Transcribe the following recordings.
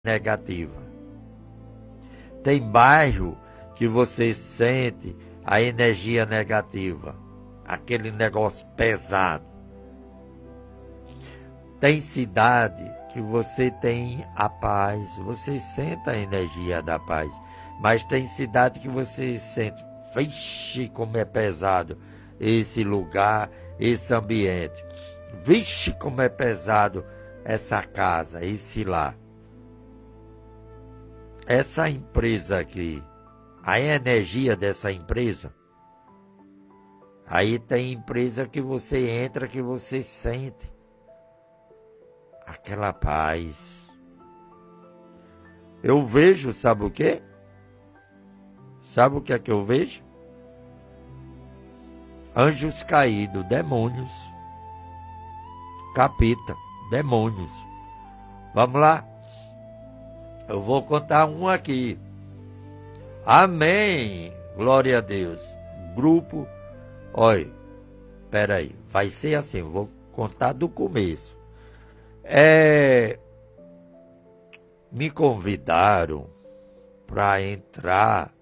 negativa. Tem bairro que você sente a energia negativa, aquele negócio pesado. Tem cidade que você tem a paz, você sente a energia da paz. Mas tem cidade que você sente, vixe, como é pesado esse lugar, esse ambiente. Vixe, como é pesado essa casa, esse lar. Essa empresa aqui, a energia dessa empresa, aí tem empresa que você entra, que você sente aquela paz. Eu vejo, sabe o quê? Sabe o que é que eu vejo? Anjos caídos, demônios. Capeta, demônios. Vamos lá? Eu vou contar um aqui. Amém. Glória a Deus. Grupo. Olha, peraí. Vai ser assim, vou contar do começo. Me convidaram para entrar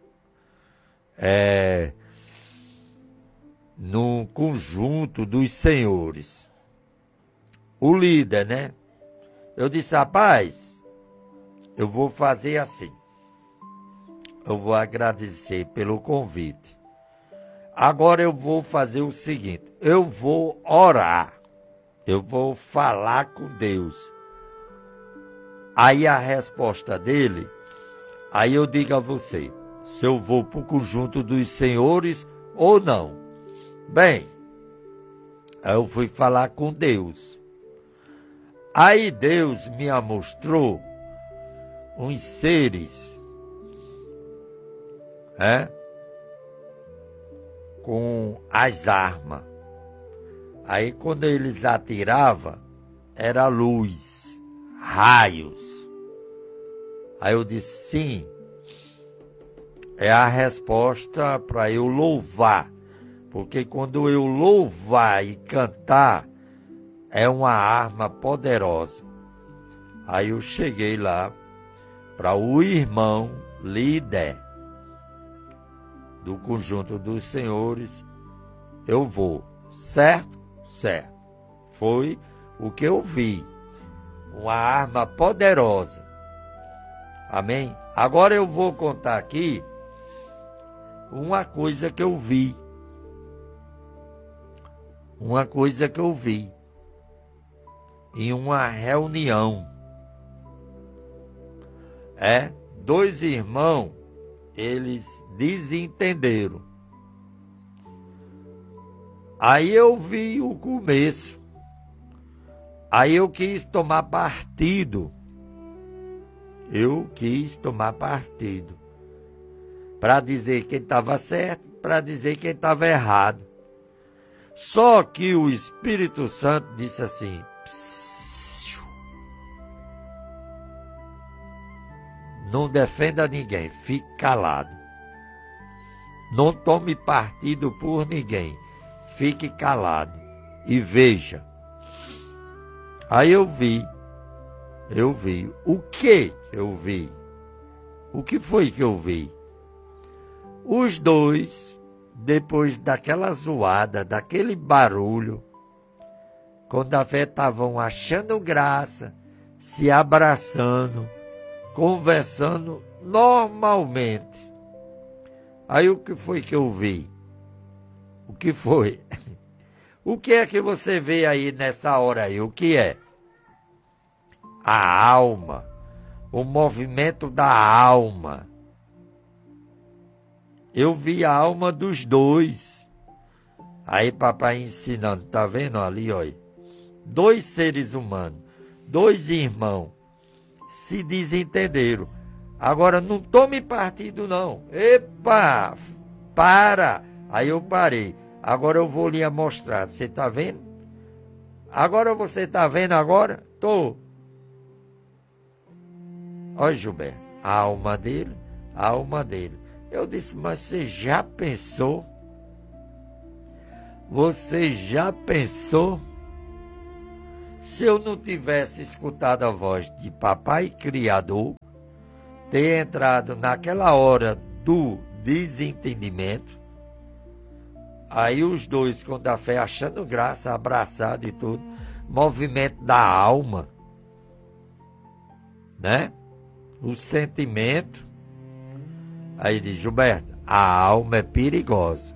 no conjunto dos senhores. O líder, né? Eu disse, rapaz, eu vou fazer assim. Eu vou agradecer pelo convite. Agora eu vou fazer o seguinte, eu vou orar. Eu vou falar com Deus. Aí a resposta dele, aí eu digo a você, se eu vou para o conjunto dos senhores ou não. Bem, aí eu fui falar com Deus. Aí Deus me mostrou uns seres, com as armas. Aí quando eles atiravam, era luz, raios. Aí eu disse, sim, é a resposta para eu louvar. Porque quando eu louvar e cantar, é uma arma poderosa. Aí eu cheguei lá para o irmão líder do conjunto dos senhores. Eu vou, certo? Certo. Foi o que eu vi. Uma arma poderosa. Amém? Agora eu vou contar aqui uma coisa que eu vi. Uma coisa que eu vi em uma reunião. Dois irmãos, eles desentenderam. Aí eu vi o começo. Aí eu quis tomar partido. Para dizer quem estava certo, para dizer quem estava errado. Só que o Espírito Santo disse assim, não defenda ninguém, fique calado. Não tome partido por ninguém, fique calado e veja. Aí eu vi. O que eu vi? O que foi que eu vi? Os dois, depois daquela zoada, daquele barulho, quando a fé estavam achando graça, se abraçando, conversando normalmente. Aí o que foi que eu vi? O que foi? O que é que você vê aí nessa hora aí? O que é? A alma. O movimento da alma. Eu vi a alma dos dois. Aí papai ensinando, tá vendo ali, olha? Dois seres humanos, dois irmãos, se desentenderam. Agora não tome partido não. Epa, para. Aí eu parei. Agora eu vou lhe mostrar. Você tá vendo? Agora você tá vendo agora? Tô. Olha, Gilberto, a alma dele. Eu disse, mas você já pensou? Se eu não tivesse escutado a voz de papai criador, ter entrado naquela hora do desentendimento, aí os dois com a fé achando graça, abraçado e tudo, movimento da alma, né? O sentimento. Aí diz: Gilberto, a alma é perigosa.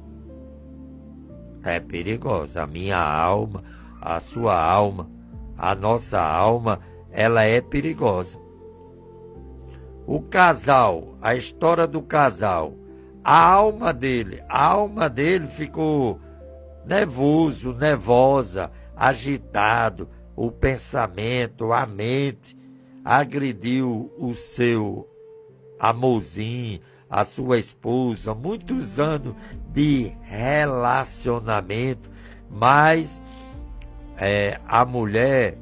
É perigosa. A minha alma, a sua alma, a nossa alma, ela é perigosa. O casal, a história do casal, a alma dele ficou nervoso, nervosa, agitado, o pensamento, a mente agrediu o seu amorzinho, a sua esposa, muitos anos de relacionamento, mas a mulher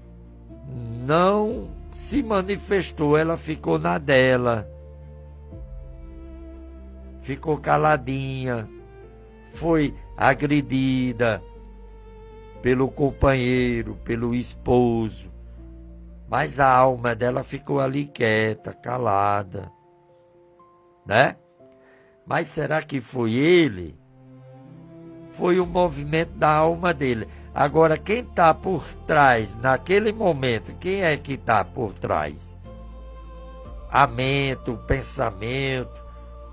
não se manifestou, ela ficou na dela, ficou caladinha, foi agredida pelo companheiro, pelo esposo, mas a alma dela ficou ali quieta, calada, né? Mas será que foi ele? Foi o movimento da alma dele. Agora, quem está por trás, naquele momento, quem é que está por trás? A mente, o pensamento,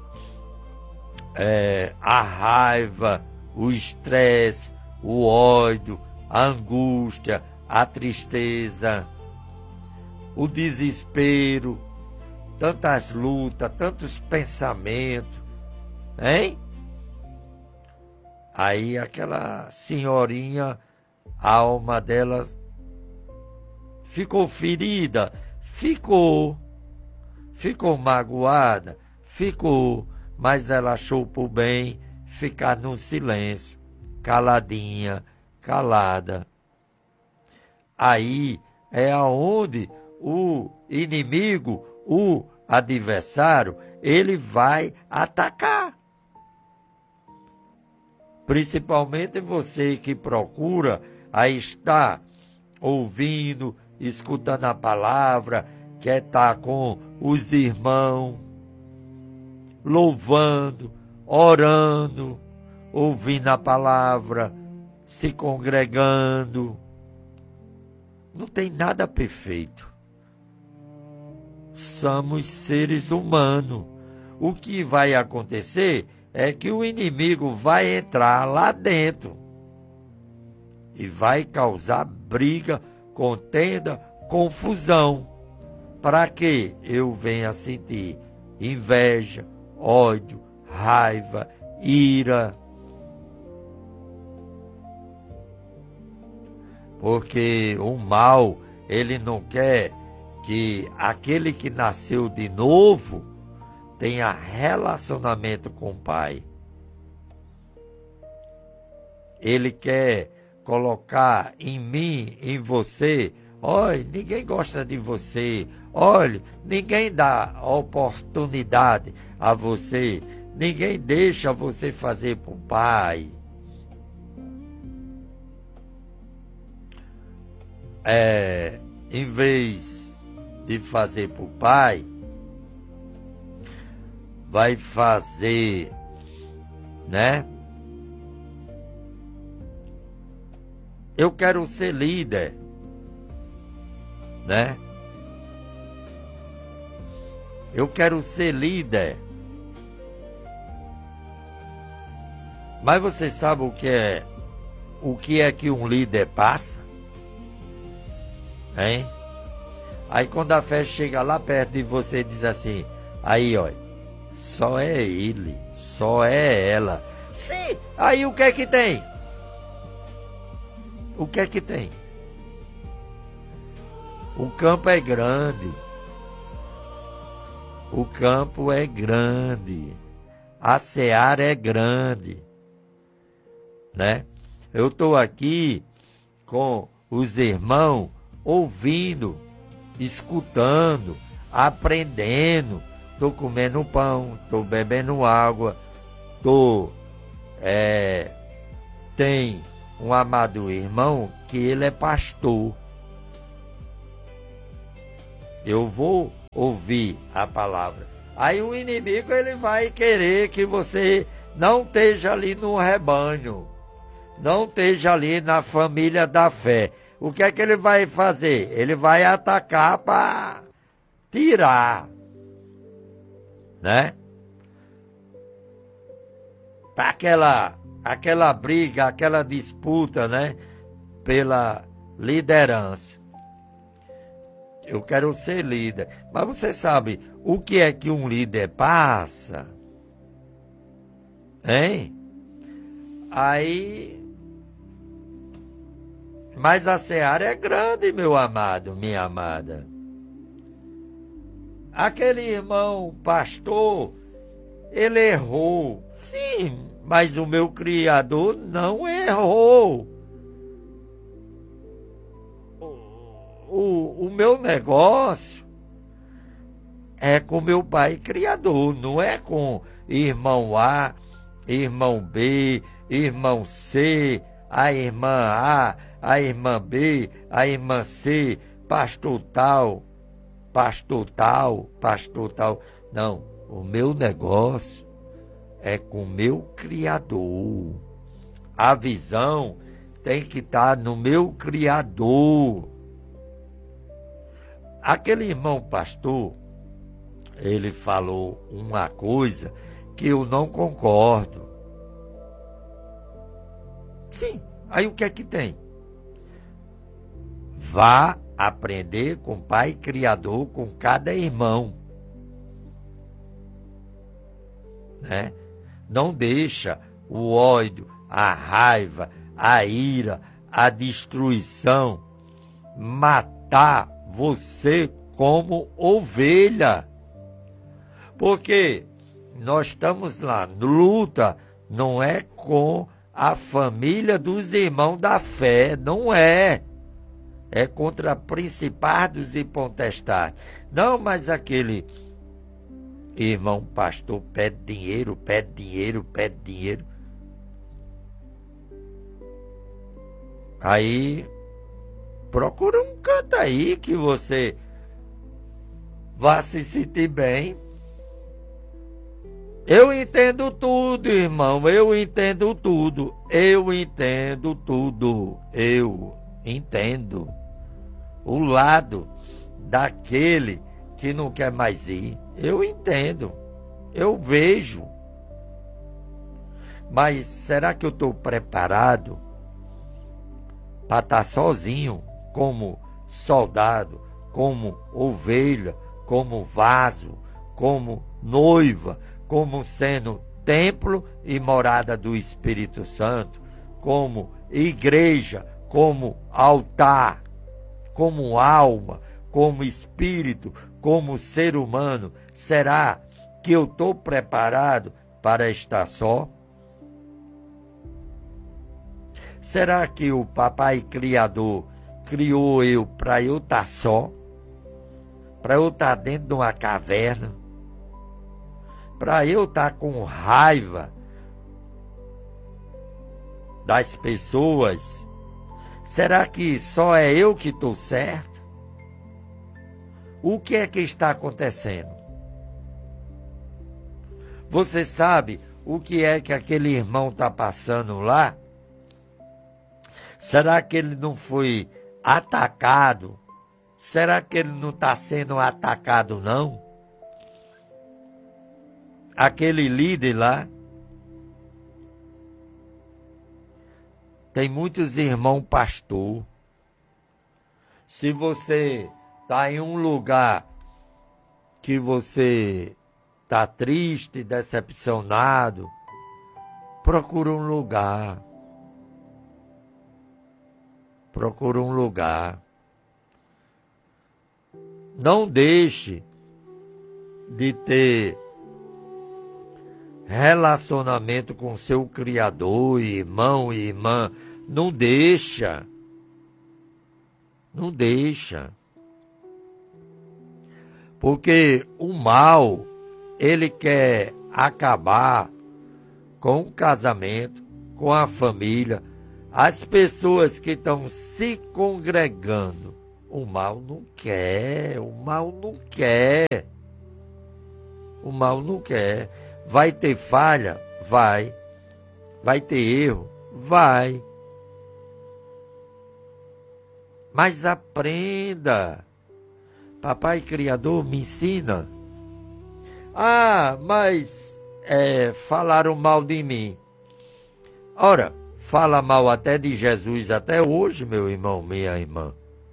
a raiva, o estresse, o ódio, a angústia, a tristeza, o desespero, tantas lutas, tantos pensamentos, hein? Aí aquela senhorinha, a alma dela ficou ferida, ficou magoada, mas ela achou por bem ficar no silêncio, caladinha, calada. Aí é aonde o inimigo, o adversário, ele vai atacar. Principalmente você que procura a estar ouvindo, escutando a palavra, quer estar com os irmãos, louvando, orando, ouvindo a palavra, se congregando. Não tem nada perfeito. Somos seres humanos. O que vai acontecer é que o inimigo vai entrar lá dentro e vai causar briga, contenda, confusão, para que eu venha sentir inveja, ódio, raiva, ira. Porque o mal, ele não quer que aquele que nasceu de novo tenha relacionamento com o Pai. Ele quer colocar em mim, em você: olha, ninguém gosta de você, olha, ninguém dá oportunidade a você, ninguém deixa você fazer para o Pai. Em vez de fazer para o Pai, vai fazer, né? Eu quero ser líder, né? Eu quero ser líder. Mas você sabe o que é que um líder passa? Hein? Aí quando a fé chega lá perto de você, diz assim: aí, olha, só é ele, só é ela. Sim, aí o que é que tem? O que é que tem? O campo é grande. O campo é grande. A seara é grande, né? Eu estou aqui com os irmãos ouvindo, escutando, aprendendo. Estou comendo pão, estou bebendo água, tem um amado irmão, que ele é pastor. Eu vou ouvir a palavra. Aí o inimigo ele vai querer que você não esteja ali no rebanho, não esteja ali na família da fé. O que é que ele vai fazer? Ele vai atacar para tirar, né? Para aquela briga, aquela disputa, né? Pela liderança. Eu quero ser líder. Mas você sabe o que é que um líder passa? Hein? Aí... Mas a seara é grande, meu amado, minha amada. Aquele irmão pastor, ele errou. Sim, mas o meu Criador não errou. O meu negócio é com meu Pai Criador, não é com irmão A, irmão B, irmão C, a irmã A, a irmã B, a irmã C, pastor tal, pastor tal, pastor tal. Não, o meu negócio é com o meu Criador. A visão tem que estar no meu Criador. Aquele irmão pastor, ele falou uma coisa que eu não concordo. Sim, aí o que é que tem? Vá aprender com o Pai Criador, com cada irmão. Né? Não deixa o ódio, a raiva, a ira, a destruição matar você como ovelha. Porque nós estamos lá, luta não é com a família dos irmãos da fé, não é. É contra principados e potestades. Não, mas aquele irmão pastor pede dinheiro, pede dinheiro, pede dinheiro. Aí, procura um canto aí que você vá se sentir bem. Eu entendo tudo, irmão, eu entendo tudo. Eu entendo tudo. Eu entendo o lado daquele que não quer mais ir. Eu entendo, eu vejo. Mas será que eu estou preparado para estar sozinho, como soldado, como ovelha, como vaso, como noiva, como sendo templo e morada do Espírito Santo, como igreja, como altar, como alma, como espírito, como ser humano? Será que eu estou preparado para estar só? Será que o Papai Criador criou eu para eu estar só? Para eu estar dentro de uma caverna? Para eu estar com raiva das pessoas? Será que só é eu que estou certo? O que é que está acontecendo? Você sabe o que é que aquele irmão está passando lá? Será que ele não foi atacado? Será que ele não está sendo atacado, não? Aquele líder lá. Tem muitos irmãos pastor. Se você está em um lugar que você está triste, decepcionado, procura um lugar. Procura um lugar. Não deixe de ter relacionamento com seu Criador, irmão e irmã. Não deixa. Não deixa. Porque o mal, ele quer acabar com o casamento, com a família. As pessoas que estão se congregando, o mal não quer, o mal não quer. O mal não quer. Vai ter falha? Vai. Vai ter erro? Vai. Mas aprenda. Papai Criador me ensina. Mas falaram mal de mim. Ora, fala mal até de Jesus até hoje, meu irmão, minha irmã.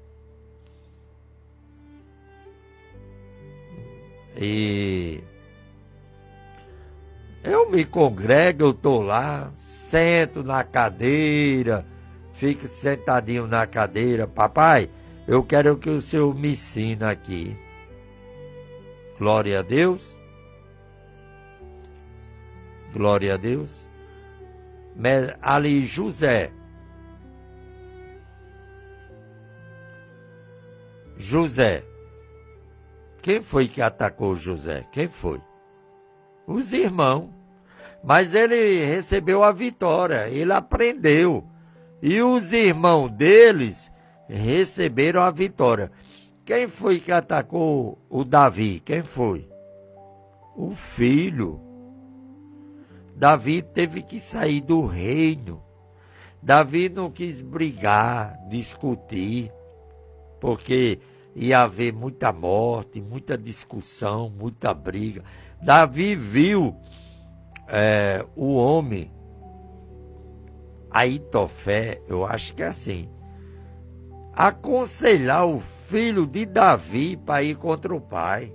E eu me congrego, eu estou lá, sento na cadeira, fico sentadinho na cadeira. Papai, eu quero que o Senhor me ensine aqui. Glória a Deus. Glória a Deus. Ali José. Quem foi que atacou José? Quem foi? Os irmãos. Mas ele recebeu a vitória, ele aprendeu. E os irmãos deles receberam a vitória. Quem foi que atacou o Davi? Quem foi? O filho. Davi teve que sair do reino. Davi não quis brigar, discutir, porque ia haver muita morte, muita discussão, muita briga. Davi viu o homem, Aitofé, eu acho que é assim, aconselhar o filho de Davi para ir contra o pai.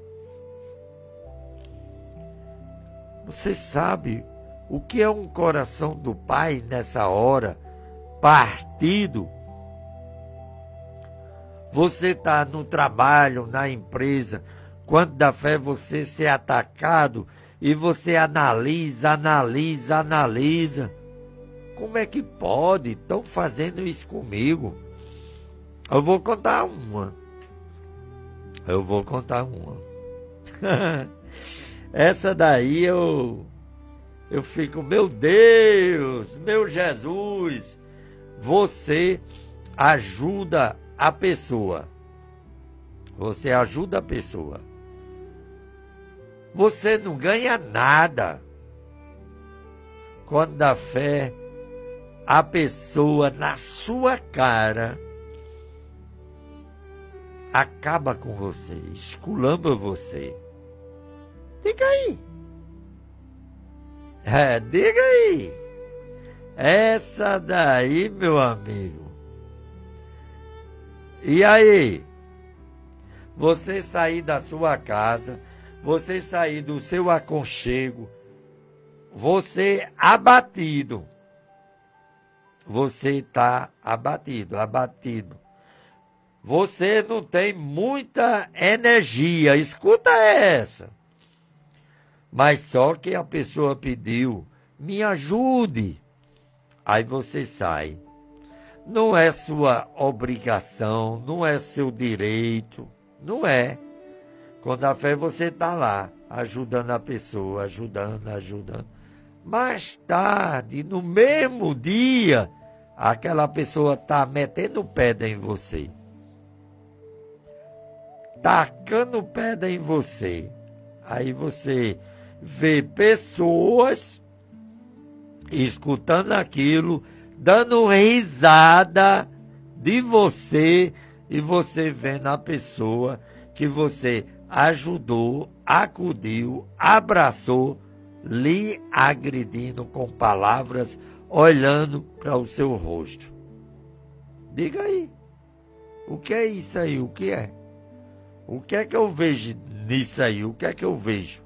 Você sabe o que é um coração do pai nessa hora, partido? Você está no trabalho, na empresa, quando dá fé você ser atacado e você analisa. Como é que pode? Estão fazendo isso comigo. Eu vou contar uma. Essa daí eu fico, meu Deus, meu Jesus. Você ajuda a pessoa. Você ajuda a pessoa. Você não ganha nada. Quando dá fé, a pessoa na sua cara acaba com você, esculamba você. Diga aí. Diga aí. Essa daí, meu amigo. E aí? Você sair da sua casa, você sair do seu aconchego, você abatido. Você está abatido. Você não tem muita energia. Escuta essa. Mas só que a pessoa pediu, me ajude. Aí você sai. Não é sua obrigação, não é seu direito, não é. Quando a fé você está lá, ajudando a pessoa, ajudando. Mais tarde, no mesmo dia, aquela pessoa está metendo pedra em você. Tacando pedra em você. Aí você vê pessoas escutando aquilo, dando risada de você, e você vendo a pessoa que você ajudou, acudiu, abraçou, lhe agredindo com palavras, olhando para o seu rosto. Diga aí, o que é isso aí? O que é? O que é que eu vejo nisso aí? O que é que eu vejo?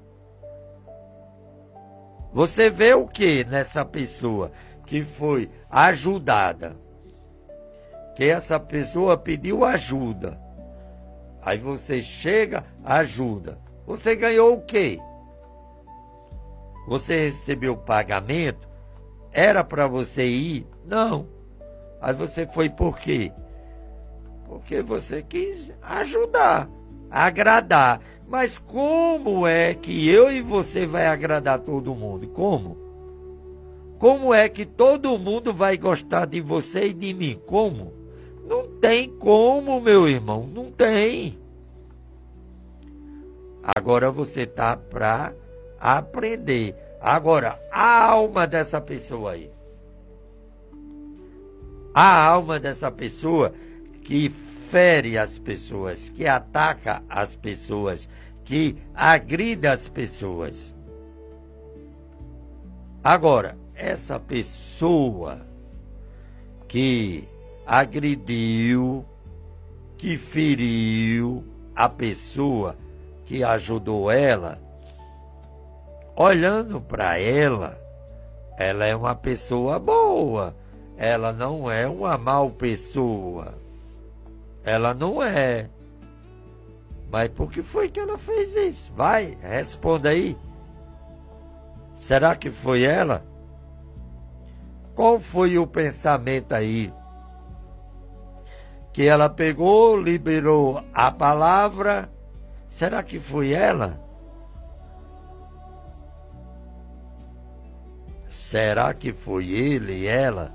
Você vê o que nessa pessoa que foi ajudada? Que essa pessoa pediu ajuda. Aí você chega, ajuda. Você ganhou o quê? Você recebeu pagamento? Era para você ir? Não. Aí você foi por quê? Porque você quis ajudar, agradar. Mas como é que eu e você vai agradar todo mundo? Como? Como é que todo mundo vai gostar de você e de mim? Como? Não tem como, meu irmão, não tem. Agora você está para aprender. Agora, a alma dessa pessoa aí. A alma dessa pessoa que fere as pessoas, que ataca as pessoas, que agride as pessoas. Agora, essa pessoa que agrediu, que feriu a pessoa que ajudou ela, olhando para ela, ela é uma pessoa boa, ela não é uma mal pessoa, ela não é. Mas por que foi que ela fez isso? Vai, responda aí. Será que foi ela? Qual foi o pensamento aí? Que ela pegou, liberou a palavra. Será que foi ela? Será que foi ele e ela?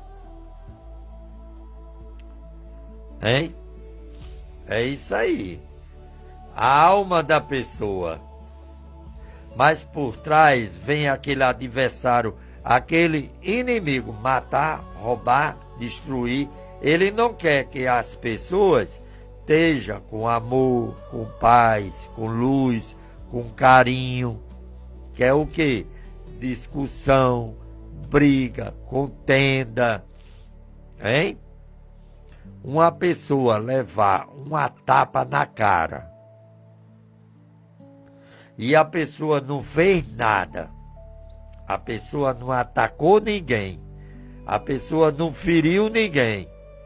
Hein? É isso aí. A alma da pessoa. Mas por trás vem aquele adversário, aquele inimigo, matar, roubar, destruir. Ele não quer que as pessoas estejam com amor, com paz, com luz, com carinho. Quer o quê? Discussão, briga, contenda. Hein? Uma pessoa levar uma tapa na cara e a pessoa não fez nada, a pessoa não atacou ninguém, a pessoa não feriu ninguém,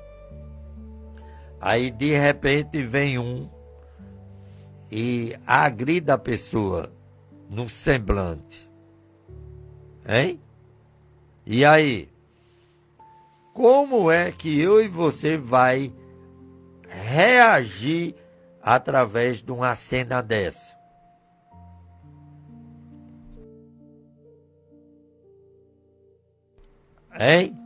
aí de repente vem um e agride a pessoa no semblante, hein? E aí, como é que eu e você vai reagir através de uma cena dessa? Hein?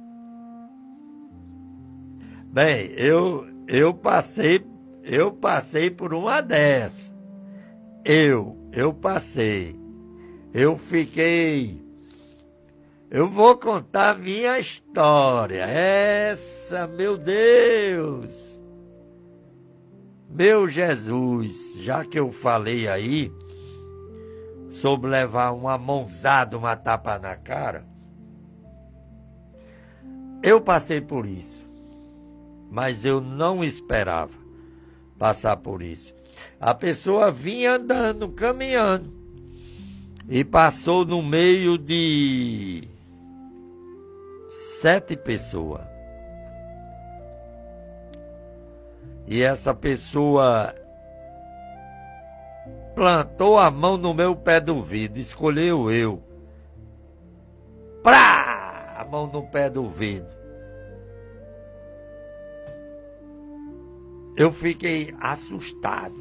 Bem, eu passei por uma dessa. Eu passei. Eu fiquei. Eu vou contar minha história. Essa, meu Deus. Meu Jesus, já que eu falei aí sobre levar uma mãozada, uma tapa na cara, eu passei por isso, mas eu não esperava passar por isso. A pessoa vinha andando, caminhando, e passou no meio de 7 pessoas. E essa pessoa plantou a mão no meu pé do ouvido, escolheu eu. Prá! A mão no pé do ouvido. Eu fiquei assustado.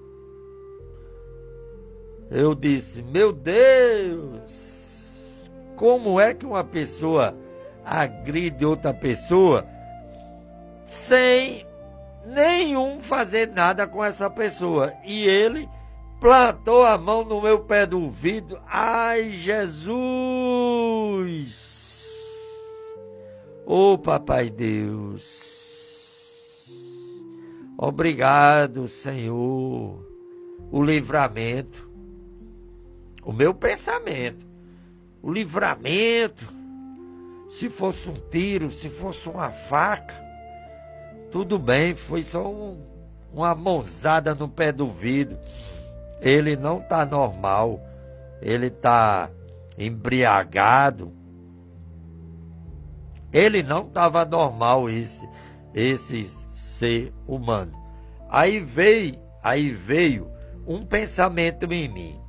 Eu disse, meu Deus, como é que uma pessoa agride outra pessoa sem nenhum fazer nada com essa pessoa? E ele plantou a mão no meu pé do ouvido. Ai, Jesus! Ô Papai Deus, obrigado, Senhor, o livramento, o meu pensamento, o livramento, se fosse um tiro, se fosse uma faca, tudo bem, foi só uma mãozada no pé do vidro, ele não está normal, ele está embriagado, ele não estava normal esse ser humano. Aí veio um pensamento em mim.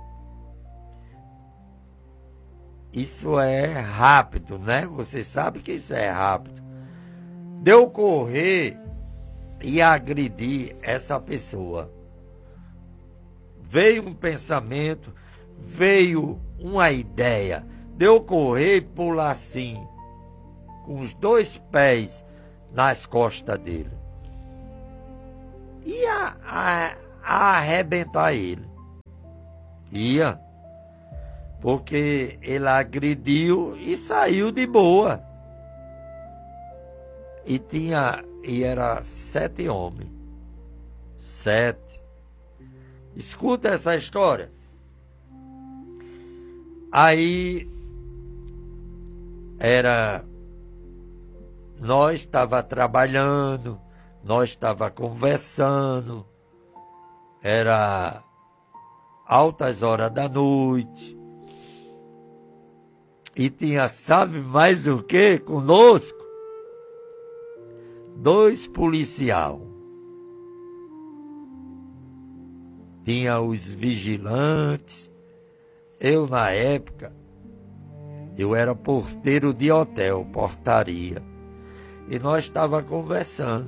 Isso é rápido, né? Você sabe que isso é rápido. De eu correr e agredir essa pessoa. Veio um pensamento, veio uma ideia. de eu correr e pular assim, com os 2 pés nas costas dele. Ia arrebentar ele. Ia. Porque ele agrediu e saiu de boa. E era 7 homens. 7. Escuta essa história. Aí nós estava trabalhando, nós estava conversando, era altas horas da noite. E tinha, sabe mais o que conosco? 2 policiais. Tinha os vigilantes. Eu, na época, eu era porteiro de hotel, portaria. E nós estávamos conversando.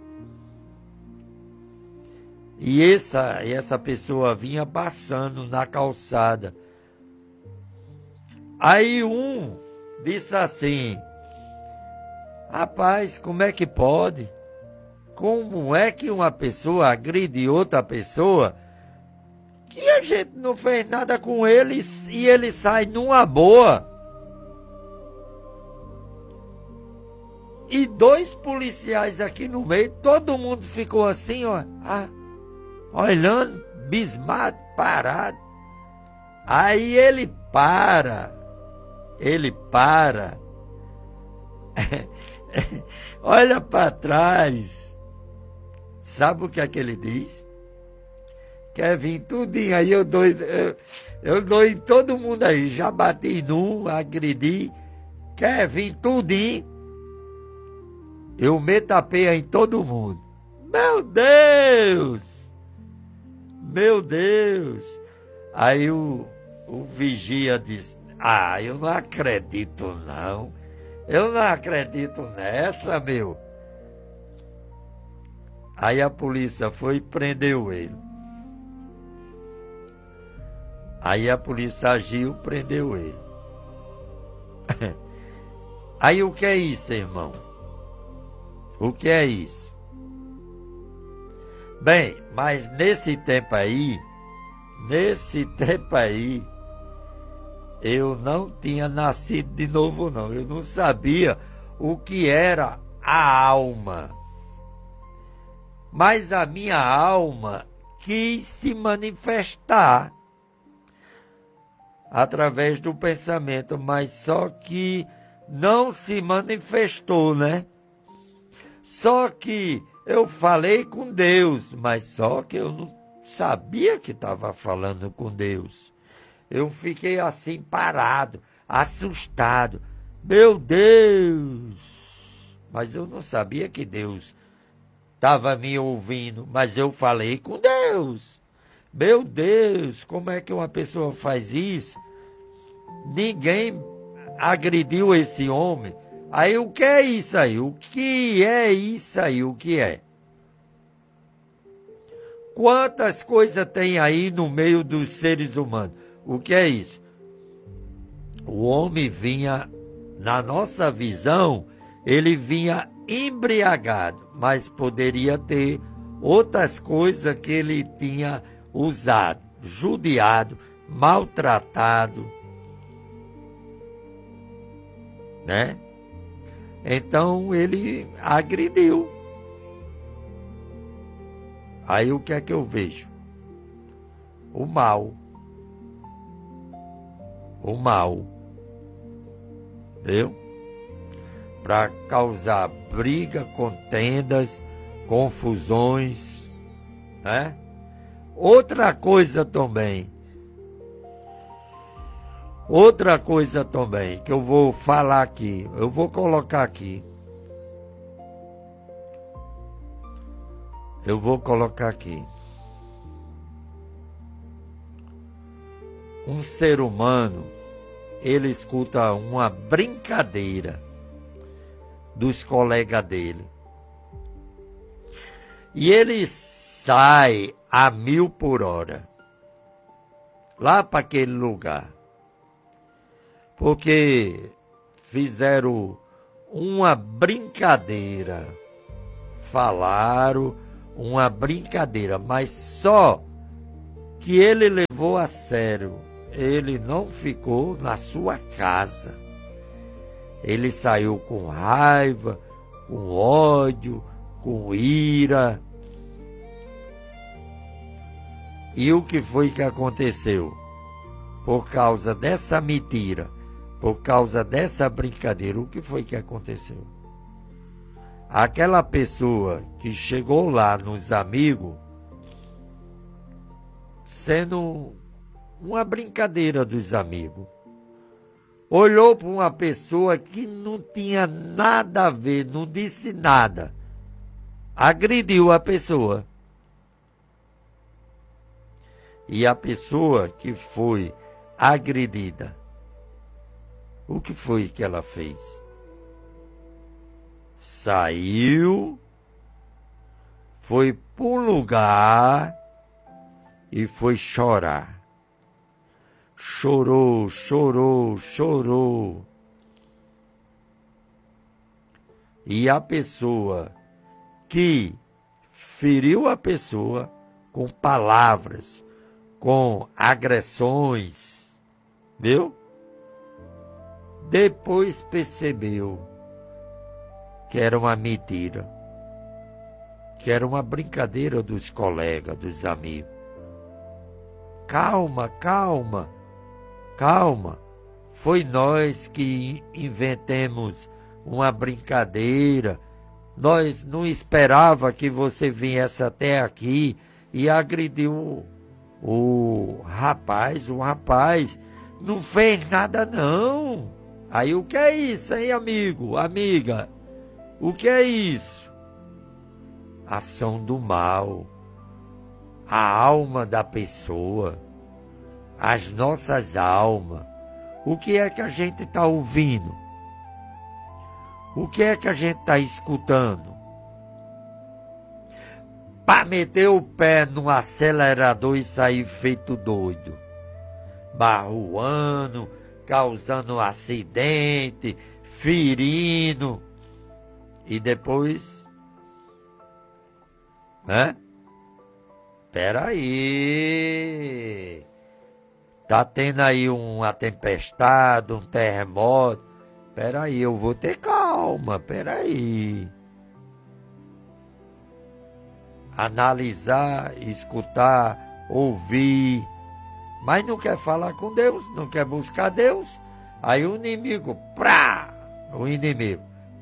E essa pessoa vinha passando na calçada. Aí um disse assim: rapaz, como é que pode? Como é que uma pessoa agride outra pessoa que a gente não fez nada com eles e ele sai numa boa? E 2 policiais aqui no meio, todo mundo ficou assim, ó, olhando, bismado, parado. Aí ele para, olha para trás. Sabe o que é que ele diz? Quer vir tudinho aí, eu dou em todo mundo aí, já bati num, agredi, quer vir tudinho, eu meto a peia em todo mundo. Meu Deus! Meu Deus! Aí o vigia disse: eu não acredito não, eu não acredito nessa, meu. Aí a polícia foi e prendeu ele. Aí a polícia agiu, prendeu ele. Aí o que é isso, irmão? O que é isso? Bem, mas nesse tempo aí, eu não tinha nascido de novo não. Eu não sabia o que era a alma. Mas a minha alma quis se manifestar através do pensamento, mas só que não se manifestou, né? Só que eu falei com Deus, mas só que eu não sabia que estava falando com Deus. Eu fiquei assim parado, assustado. Meu Deus! Mas eu não sabia que Deus estava me ouvindo, mas eu falei com Deus. Meu Deus, como é que uma pessoa faz isso? Ninguém agrediu esse homem. Aí o que é isso aí? O que é isso aí? O que é? Quantas coisas tem aí no meio dos seres humanos? O que é isso? O homem vinha, na nossa visão, ele vinha embriagado, mas poderia ter outras coisas que ele tinha usado, judiado, maltratado, né? Então ele agrediu. Aí o que é que eu vejo? O mal. O mal. Viu? Para causar briga, contendas, confusões, né? Outra coisa também que eu vou falar aqui, eu vou colocar aqui. Um ser humano, ele escuta uma brincadeira dos colegas dele. E ele sai a 1000 por hora. Lá para aquele lugar. porque fizeram uma brincadeira, falaram uma brincadeira, mas só que ele levou a sério. Ele não ficou na sua casa. Ele saiu com raiva, com ódio, com ira. E o que foi que aconteceu? Por causa dessa mentira, por causa dessa brincadeira, o que foi que aconteceu? Aquela pessoa que chegou lá nos amigos, sendo uma brincadeira dos amigos, olhou para uma pessoa que não tinha nada a ver, não disse nada, agrediu a pessoa. E a pessoa que foi agredida, o que foi que ela fez? Saiu, foi para um lugar e foi chorar. Chorou, chorou, chorou. E a pessoa que feriu a pessoa com palavras, com agressões, viu? Depois percebeu que era uma mentira, que era uma brincadeira dos colegas, dos amigos. Calma, calma, calma. Foi nós que inventemos uma brincadeira. Nós não esperava que você viesse até aqui e agrediu o rapaz não fez nada não. Aí o que é isso, hein, amigo, amiga? O que é isso? Ação do mal. A alma da pessoa, as nossas almas. O que é que a gente está ouvindo? O que é que a gente está escutando? Para meter o pé no acelerador e sair feito doido, barruando, causando acidente, ferindo, e depois, né? Peraí, tá tendo aí uma tempestade, um terremoto, peraí, eu vou ter calma, peraí. Analisar, escutar, ouvir, mas não quer falar com Deus, não quer buscar Deus. Aí o inimigo, o inimigo,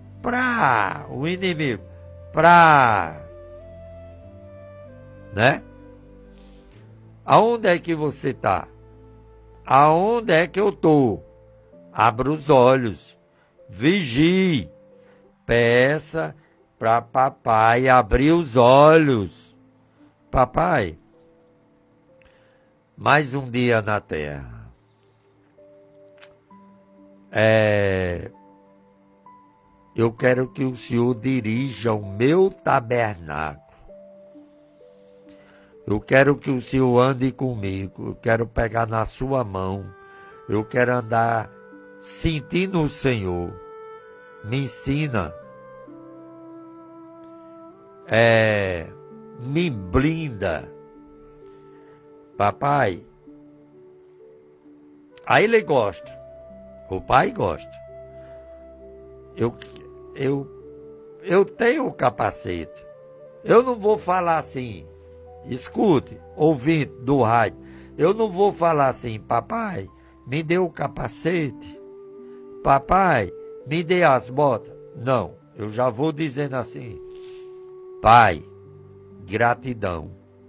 né? Aonde é que você está? Aonde é que eu estou? Abra os olhos, vigie, peça para papai abrir os olhos. Papai, mais um dia na terra. Eu quero que o Senhor dirija o meu tabernáculo. Eu quero que o Senhor ande comigo. Eu quero pegar na sua mão. Eu quero andar sentindo o Senhor. Me ensina. Me blinda. Papai. Aí ele gosta. O pai gosta. Eu tenho o capacete. Eu não vou falar assim. Escute, ouvinte do rádio. Eu não vou falar assim, papai, me dê o capacete. Papai, me dê as botas. Não, eu já vou dizendo assim. Pai, gratidão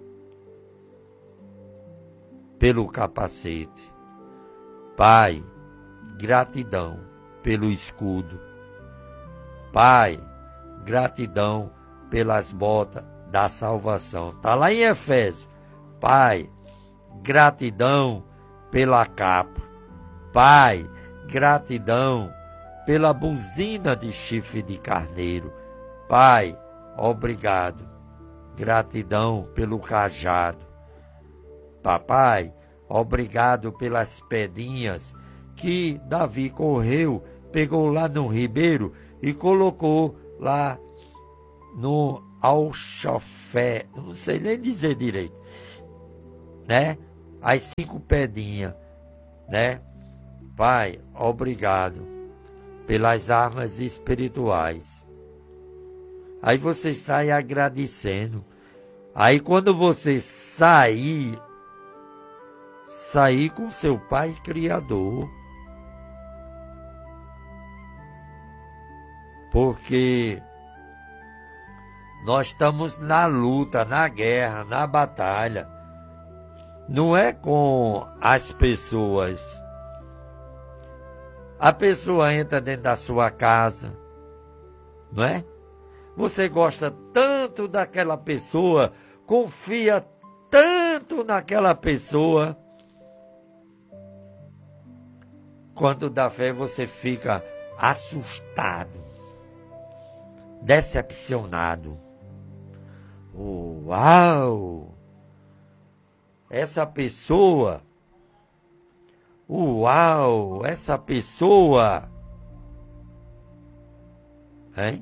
pelo capacete. Pai, gratidão pelo escudo. Pai, gratidão pelas botas da salvação. Está lá em Efésios. Pai, gratidão pela capa. Pai, gratidão pela buzina de chifre de carneiro. Pai, obrigado. Gratidão pelo cajado. Papai, obrigado pelas pedrinhas que Davi correu, pegou lá no ribeiro e colocou lá no alchofé, não sei nem dizer direito, né? As 5 pedrinhas, né? Pai, obrigado pelas armas espirituais. Aí você sai agradecendo. Aí quando você sair com seu Pai Criador. Porque nós estamos na luta, na guerra, na batalha. Não é com as pessoas. A pessoa entra dentro da sua casa, não é? Você gosta tanto daquela pessoa, confia tanto naquela pessoa. Quando dá fé, você fica assustado, decepcionado. Uau! Essa pessoa, hein?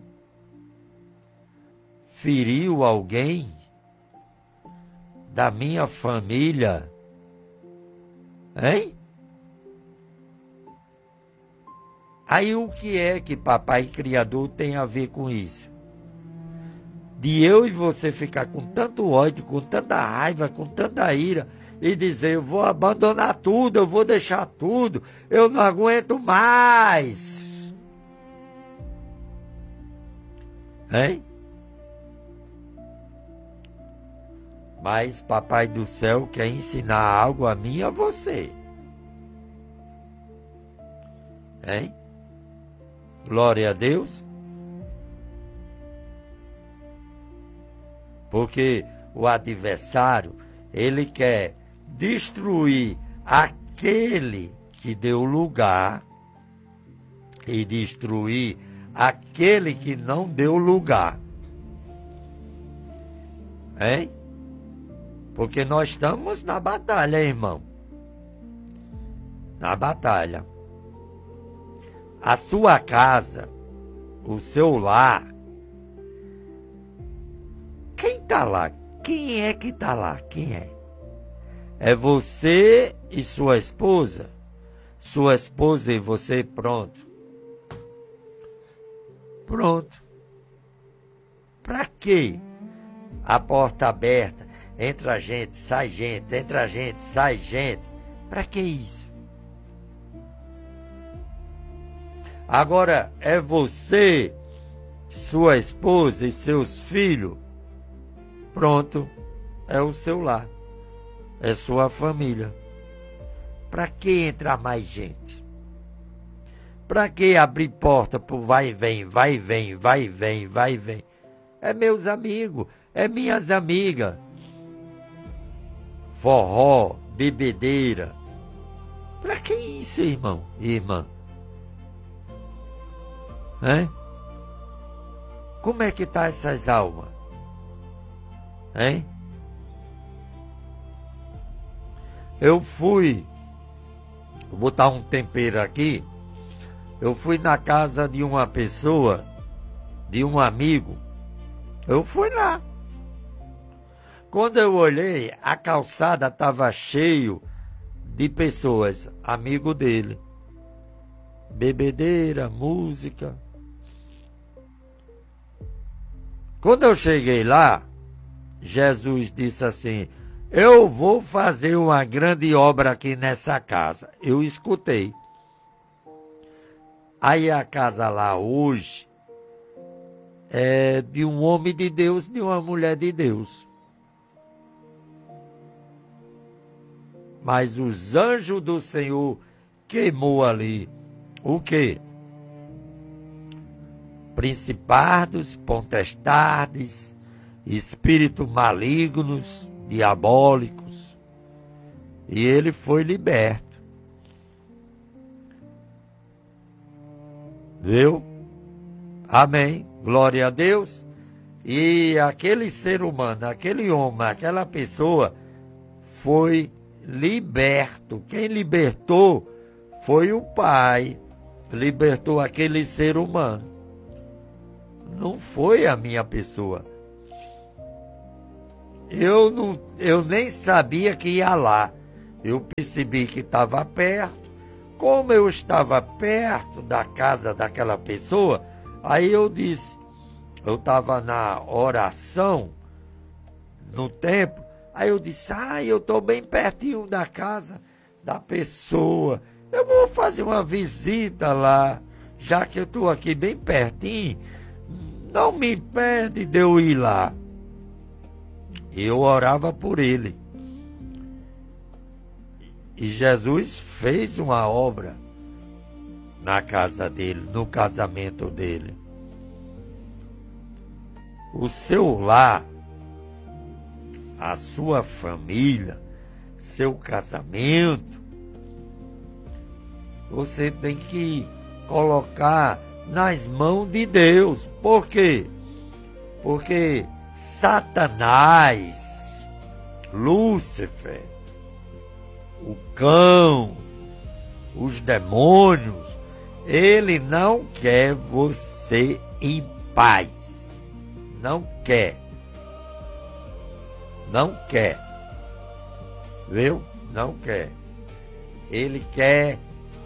Feriu alguém da minha família, hein? Aí o que é que Papai Criador tem a ver com isso? De eu e você ficar com tanto ódio, com tanta raiva, com tanta ira, e dizer, eu vou abandonar tudo, eu vou deixar tudo, eu não aguento mais. Hein? Mas Papai do Céu quer ensinar algo a mim e a você. Hein? Glória a Deus. Porque o adversário, ele quer destruir aquele que deu lugar e destruir aquele que não deu lugar. Hein? Porque nós estamos na batalha, irmão. Na batalha. A sua casa, o seu lar. Quem está lá? Quem é que está lá? Quem é? É você e sua esposa? Sua esposa e você, pronto. Pronto. Para quê? A porta aberta, entra gente, sai gente, entra gente, sai gente. Para que isso? Agora é você, sua esposa e seus filhos. Pronto, é o seu lar, é sua família. Para que entrar mais gente? Para que abrir porta para vai e vem, vai e vem, vai e vem, vai e vem? É meus amigos, é minhas amigas. Forró, bebedeira. Para que isso, irmão e irmã? Hein? Como é que tá essas almas? Hein? Eu fui, vou botar um tempero aqui, eu fui na casa de uma pessoa, de um amigo, eu fui lá. Quando eu olhei, a calçada estava cheio de pessoas, amigo dele. Bebedeira, música. Quando eu cheguei lá, Jesus disse assim, eu vou fazer uma grande obra aqui nessa casa. Eu escutei. Aí a casa lá hoje é de um homem de Deus, de uma mulher de Deus. Mas os anjos do Senhor queimou ali. O quê? Principados, potestades, espíritos malignos, diabólicos. E ele foi liberto. Viu? Amém. Glória a Deus. E aquele ser humano, aquele homem, aquela pessoa foi liberto. Quem libertou Foi o Pai que libertou aquele ser humano. Não foi a minha pessoa. Eu nem sabia que ia lá. Eu percebi que estava perto. Como eu estava perto da casa daquela pessoa, aí eu disse, eu estava na oração, no templo, aí eu disse, eu estou bem pertinho da casa da pessoa. Eu vou fazer uma visita lá, já que eu estou aqui bem pertinho, não me impede de eu ir lá. Eu orava por ele. E Jesus fez uma obra na casa dele, no casamento dele. O seu lar, a sua família, seu casamento, você tem que colocar nas mãos de Deus. Por quê? Porque Satanás, Lúcifer, o cão, os demônios, ele não quer você em paz. Não quer. Não quer. Viu? Não quer. Ele quer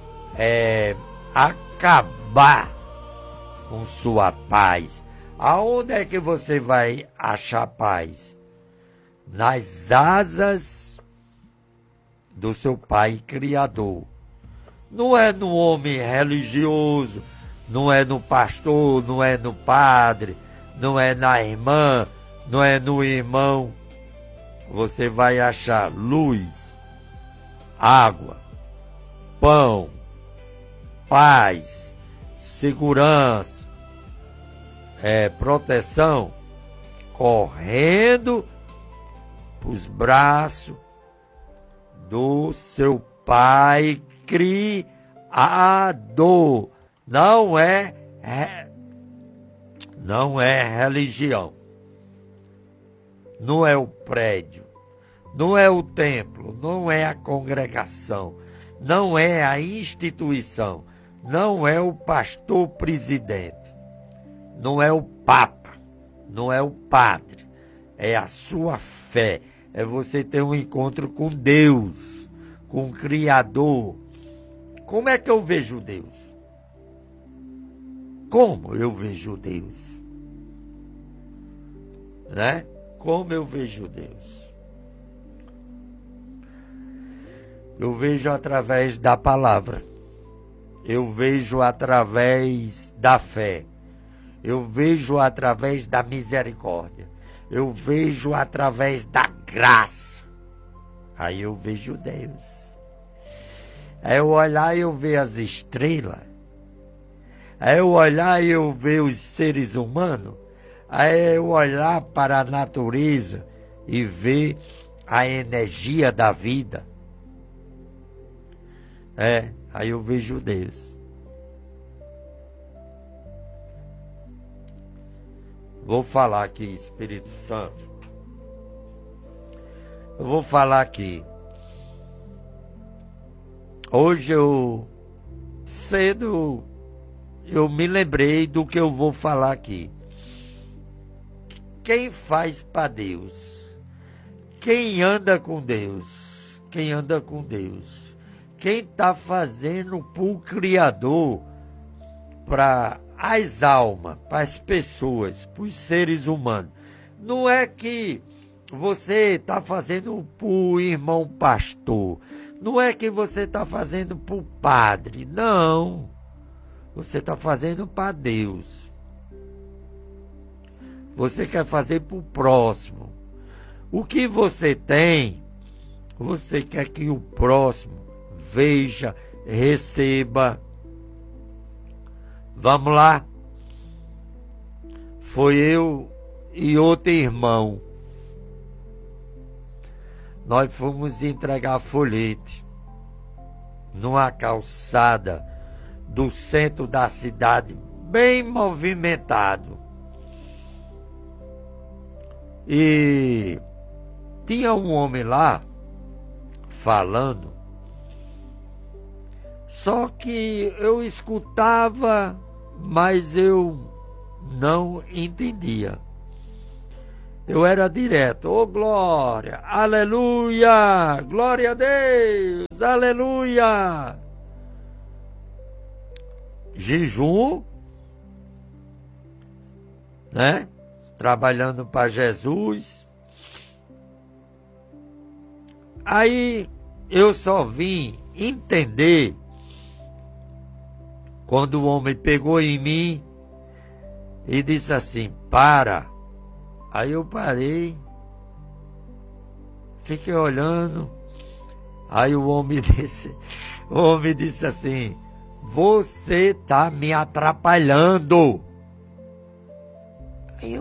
acabar com sua paz. Aonde é que você vai achar paz? Nas asas do seu Pai Criador. Não é no homem religioso, não é no pastor, não é no padre, não é na irmã, não é no irmão. Você vai achar luz, água, pão, paz, segurança, proteção, correndo para os braços do seu Pai Criador. Não é religião. Não é o prédio, não é o templo, não é a congregação, não é a instituição, não é o pastor presidente, não é o papa, não é o padre, é a sua fé, é você ter um encontro com Deus, com o Criador. Como é que eu vejo Deus? Como eu vejo Deus? Né? Como eu vejo Deus? Eu vejo através da palavra. Eu vejo através da fé. Eu vejo através da misericórdia. Eu vejo através da graça. Aí eu vejo Deus. Aí eu olhar e eu ver as estrelas. Aí eu olhar e eu ver os seres humanos. Aí eu olhar para a natureza e ver a energia da vida. Aí eu vejo Deus. Vou falar aqui, Espírito Santo. Eu vou falar aqui. Hoje cedo eu me lembrei do que eu vou falar aqui. Quem faz para Deus? Quem anda com Deus? Quem anda com Deus? Quem está fazendo para o Criador, para as almas, para as pessoas, para os seres humanos? Não é que você está fazendo para o irmão pastor. Não é que você está fazendo para o padre. Não. Você está fazendo para Deus. Você quer fazer para o próximo. O que você tem, você quer que o próximo veja, receba. Vamos lá. Foi eu e outro irmão. Nós fomos entregar folhete numa calçada do centro da cidade, bem movimentado. E tinha um homem lá falando Só que eu escutava, mas eu não entendia. Eu era direto, ô glória, aleluia, glória a Deus, aleluia. Jejum, né? Trabalhando para Jesus. Aí eu só vim entender quando o homem pegou em mim e disse assim, para. Aí eu parei, fiquei olhando, aí o homem disse assim, você tá me atrapalhando. Aí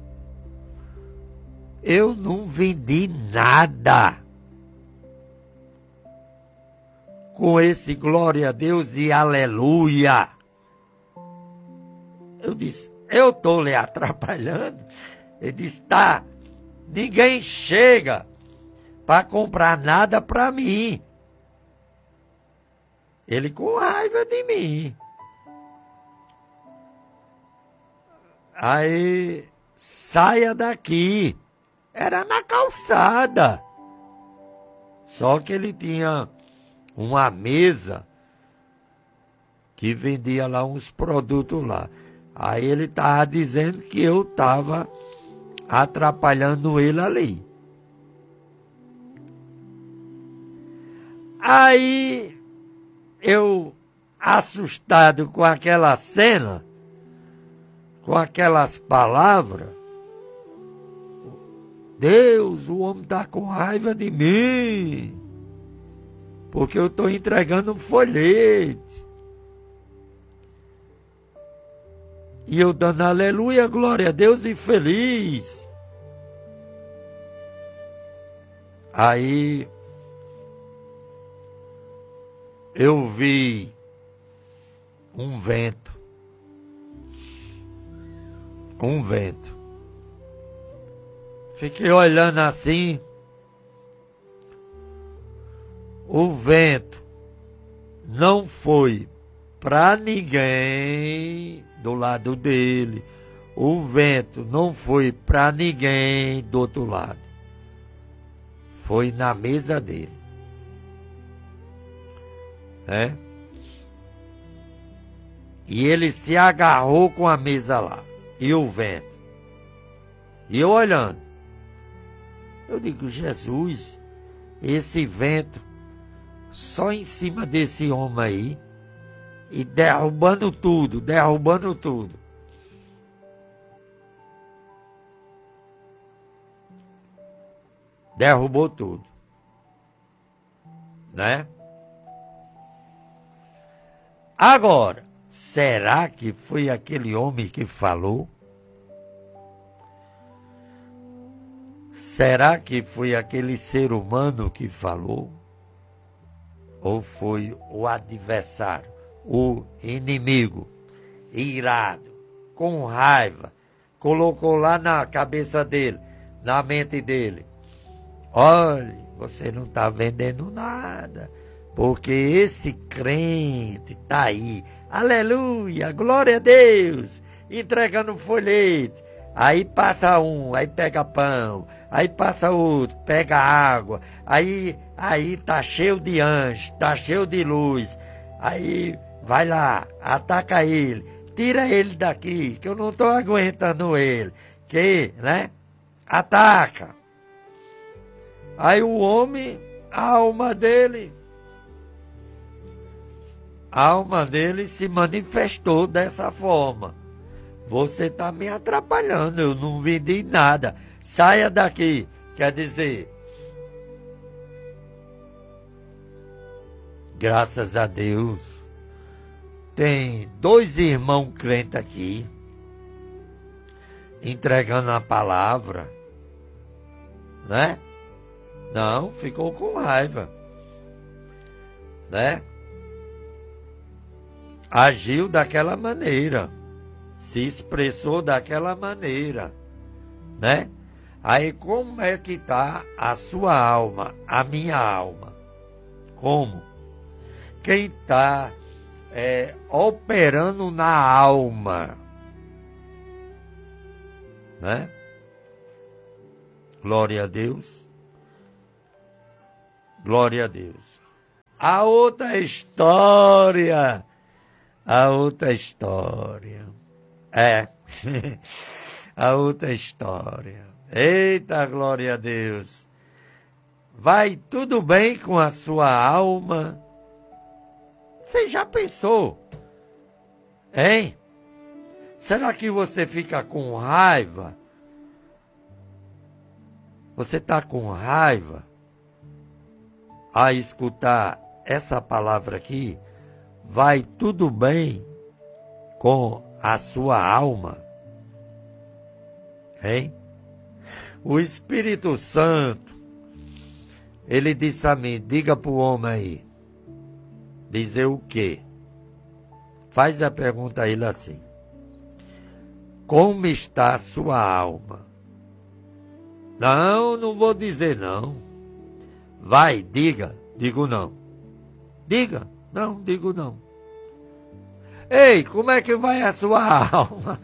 eu não vendi nada com esse glória a Deus e aleluia. Eu disse, eu estou lhe atrapalhando? Ele disse, tá, ninguém chega para comprar nada para mim. Ele com raiva de mim. Aí, saia daqui. Era na calçada. Só que ele tinha uma mesa que vendia lá uns produtos lá. Aí ele estava dizendo que eu estava atrapalhando ele ali. Aí eu, assustado com aquela cena, com aquelas palavras, Deus, o homem está com raiva de mim, porque eu estou entregando um folhete. E eu dando aleluia, glória a Deus e feliz. Aí eu vi um vento. Fiquei olhando assim. O vento não foi para ninguém do lado dele. O vento não foi para ninguém do outro lado. Foi na mesa dele. Né? E ele se agarrou com a mesa lá. E o vento. E eu olhando. Eu digo, Jesus, esse vento só em cima desse homem aí. E derrubando tudo. Derrubou tudo. Né? Agora, será que foi aquele homem que falou? Será que foi aquele ser humano que falou? Ou foi o adversário, o inimigo, irado, com raiva, colocou lá na cabeça dele, na mente dele, olha, você não está vendendo nada, porque esse crente está aí, aleluia, glória a Deus, entregando folhete. Aí passa um, aí pega pão, aí passa outro, pega água, aí tá cheio de anjo, tá cheio de luz, aí vai lá, ataca ele, tira ele daqui, que eu não estou aguentando ele, né, ataca. Aí o homem, a alma dele se manifestou dessa forma. Você está me atrapalhando, eu não vendi nada. Saia daqui. Quer dizer, graças a Deus, tem 2 irmãos crentes aqui, entregando a palavra, né? Não, ficou com raiva, né? Agiu daquela maneira. Se expressou daquela maneira, né? Aí como é que está a sua alma, a minha alma? Como? quem está operando na alma, né? Glória a Deus. Glória a Deus. A outra história. A outra história. A outra história. Eita, glória a Deus. Vai tudo bem com a sua alma? Você já pensou? Hein? Será que você fica com raiva? Você está com raiva a escutar essa palavra aqui? Vai tudo bem com a sua alma? Hein? O Espírito Santo, ele disse a mim, diga para o homem aí, dizer o quê? Faz a pergunta a ele assim. Como está a sua alma? Não, não vou dizer não. Vai, diga. Digo não. Diga. Não, digo não. Ei, como é que vai a sua alma?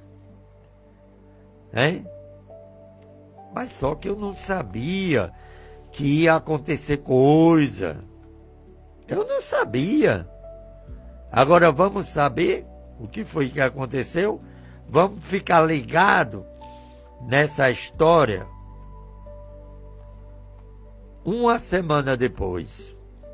Hein? Mas só que eu não sabia que ia acontecer coisa. Eu não sabia. Agora vamos saber o que foi que aconteceu? Vamos ficar ligados nessa história. Uma semana depois,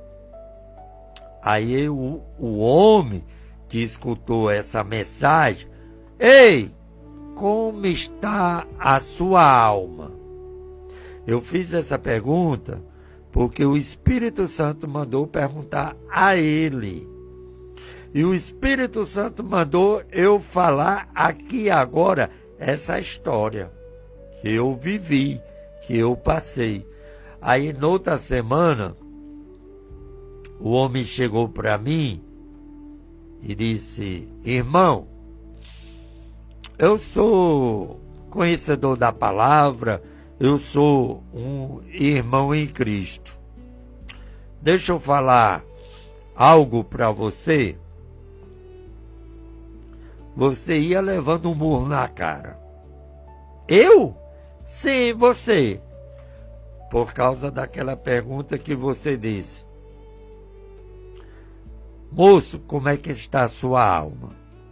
aí o homem que escutou essa mensagem, ei, como está a sua alma? Eu fiz essa pergunta porque o Espírito Santo mandou perguntar a ele. E o Espírito Santo mandou eu falar aqui agora essa história que eu vivi, que eu passei. Aí, noutra semana, o homem chegou para mim e disse, irmão, eu sou conhecedor da palavra, eu sou um irmão em Cristo. Deixa eu falar algo para você. Você ia levando um murro na cara. Eu? Sim, você. Por causa daquela pergunta que você disse. Moço, como é que está a sua alma?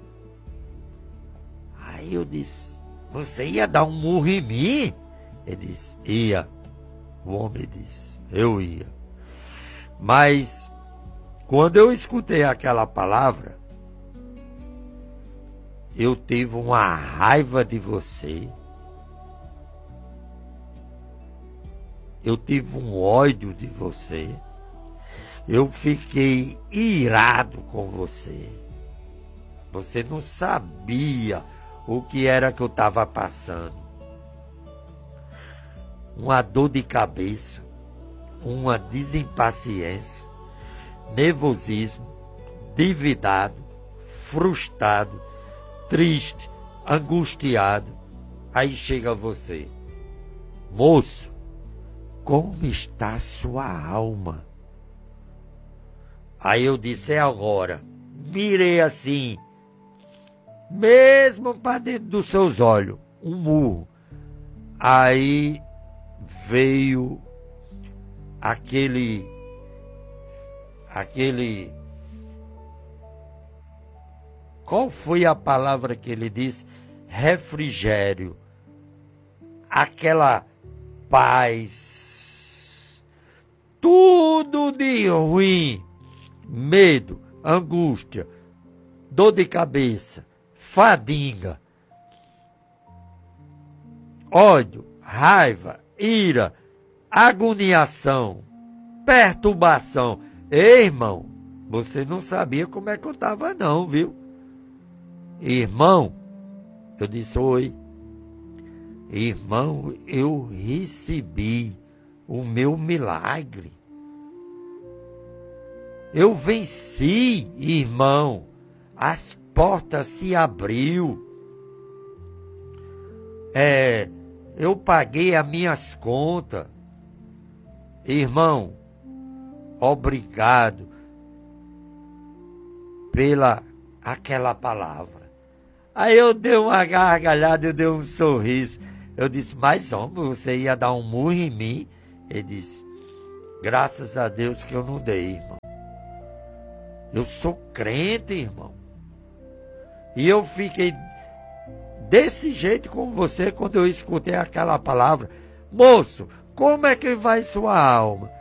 Aí eu disse, você ia dar um murro em mim? Ele disse, ia. O homem disse, eu ia. Mas, quando eu escutei aquela palavra, eu tive uma raiva de você. Eu tive um ódio de você. Eu fiquei irado com você. Você não sabia o que era que eu estava passando. Uma dor de cabeça, uma desimpaciência, nervosismo, endividado, frustrado, triste, angustiado. Aí chega você. Moço, como está a sua alma? Aí eu disse, é agora. Mirei assim, mesmo para dentro dos seus olhos, um murro. Aí veio aquele qual foi a palavra que ele disse? Refrigério. Aquela paz. Tudo de ruim. Medo, angústia, dor de cabeça, fadiga, ódio, raiva, ira, agoniação, perturbação. Ei, irmão, você não sabia como é que eu estava não, viu? Irmão, eu disse, oi. Irmão, eu recebi o meu milagre. Eu venci, irmão. As portas se abriu. Eu paguei as minhas contas. Irmão, obrigado. pela aquela palavra. Aí eu dei uma gargalhada, eu dei um sorriso. Eu disse, mas homem, você ia dar um murro em mim? Ele disse, graças a Deus que eu não dei, irmão. Eu sou crente, irmão. E eu fiquei desse jeito com você quando eu escutei aquela palavra. Moço, como é que vai sua alma?